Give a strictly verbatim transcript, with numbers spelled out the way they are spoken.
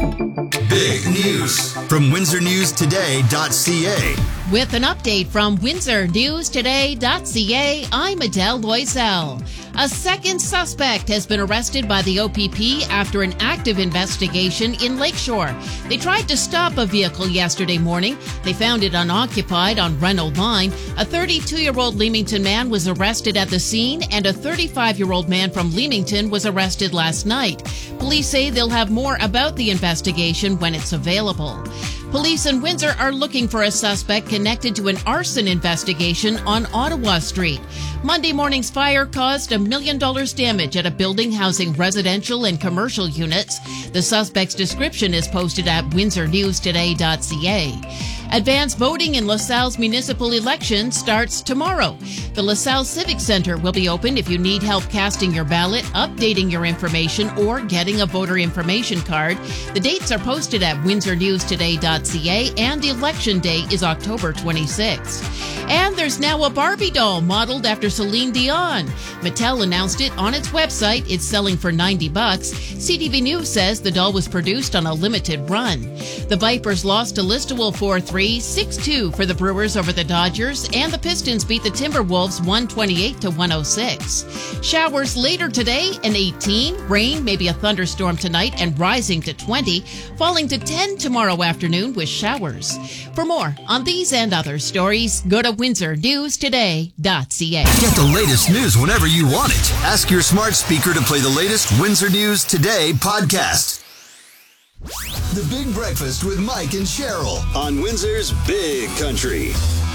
Big news from Windsor News Today dot C A. With an update from Windsor News Today dot C A, I'm Adele Loisel. A second suspect has been arrested by the O P P after an active investigation in Lakeshore. They tried to stop a vehicle yesterday morning. They found it unoccupied on Reynolds Line. A thirty-two-year-old Leamington man was arrested at the scene, and a thirty-five-year-old man from Leamington was arrested last night. Police say they'll have more about the investigation when it's available. Police in Windsor are looking for a suspect connected to an arson investigation on Ottawa Street. Monday morning's fire caused a million dollars damage at a building housing residential and commercial units. The suspect's description is posted at Windsor News Today dot C A. Advanced voting in LaSalle's municipal election starts tomorrow. The LaSalle Civic Center will be open if you need help casting your ballot, updating your information, or getting a voter information card. The dates are posted at Windsor News Today dot C A, and election day is October twenty-sixth. And there's now a Barbie doll modeled after Celine Dion. Mattel announced it on its website. It's selling for ninety bucks. C T V News says the doll was produced on a limited run. The Vipers lost to Listowel four three, six two for the Brewers over the Dodgers, and the Pistons beat the Timberwolves one twenty-eight to one oh six. Showers later today, an eighteen. Rain, maybe a thunderstorm tonight, and rising to twenty. Falling to ten tomorrow afternoon with showers. For more on these and other stories, go to Windsor News Today dot C A. Get the latest news whenever you want it. Ask your smart speaker to play the latest Windsor News Today podcast. The Big Breakfast with Mike and Cheryl on Windsor's Big Country.